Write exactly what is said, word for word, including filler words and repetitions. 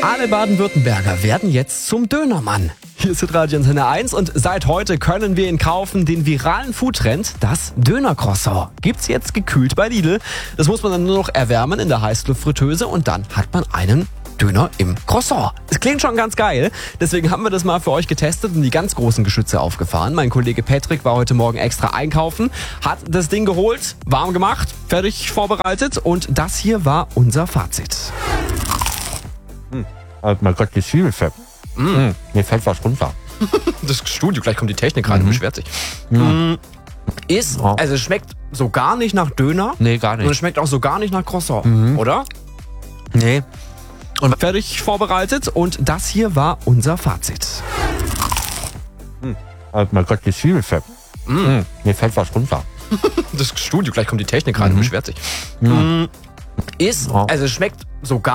Alle Baden-Württemberger werden jetzt zum Dönermann. Hier ist Radio Antenne eins und seit heute können wir ihn kaufen, den viralen Foodtrend, das Dönercroissant. Gibt's jetzt gekühlt bei Lidl. Das muss man dann nur noch erwärmen in der Heißluftfritteuse und dann hat man einen Döner im Croissant. Es klingt schon ganz geil, deswegen haben wir das mal für euch getestet und die ganz großen Geschütze aufgefahren. Mein Kollege Patrick war heute Morgen extra einkaufen, hat das Ding geholt, warm gemacht, fertig vorbereitet und das hier war unser Fazit. Hm. Oh mein Gott, die Zwiebelfett. Mm. Mm. Mir fällt was runter. Das Studio, gleich kommt die Technik rein mhm. und beschwert sich. Mhm. Ist, also es schmeckt so gar nicht nach Döner. Nee, gar nicht. Und es schmeckt auch so gar nicht nach Croissant, mhm. oder? Nee. Und fertig vorbereitet und das hier war unser Fazit. Hm. Oh mein Gott, die Zwiebelfett. Mm. Mm. Mir fällt was runter. Das Studio, gleich kommt die Technik rein mhm. und beschwert sich. Mhm. Ist, also es schmeckt so gar